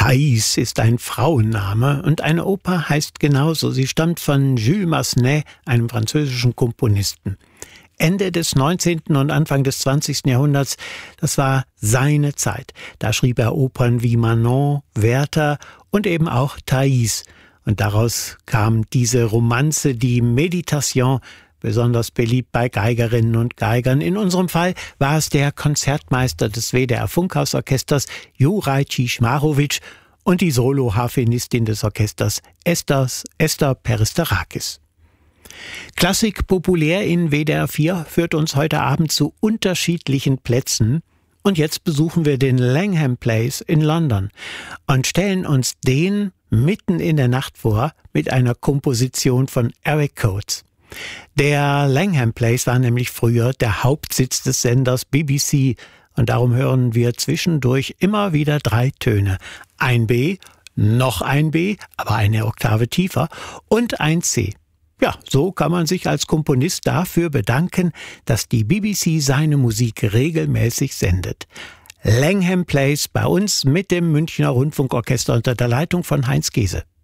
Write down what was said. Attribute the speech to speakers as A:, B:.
A: Thais ist ein Frauenname und eine Oper heißt genauso. Sie stammt von Jules Massenet, einem französischen Komponisten. Ende des 19. und Anfang des 20. Jahrhunderts, das war seine Zeit. Da schrieb er Opern wie Manon, Werther und eben auch Thais. Und daraus kam diese Romanze, die Méditation, besonders beliebt bei Geigerinnen und Geigern. In unserem Fall war es der Konzertmeister des WDR Funkhausorchesters, Juraj Cišmárovič, und die Solo-Harfenistin des Orchesters, Esther Peristerakis. Klassik populär in WDR 4 führt uns heute Abend zu unterschiedlichen Plätzen. Und jetzt besuchen wir den Langham Place in London und stellen uns den mitten in der Nacht vor mit einer Komposition von Eric Coates. Der Langham Place war nämlich früher der Hauptsitz des Senders BBC und darum hören wir zwischendurch immer wieder 3 Töne. Ein B, noch ein B, aber eine Oktave tiefer und ein C. Ja, so kann man sich als Komponist dafür bedanken, dass die BBC seine Musik regelmäßig sendet. Langham Place bei uns mit dem Münchner Rundfunkorchester unter der Leitung von Heinz Gese.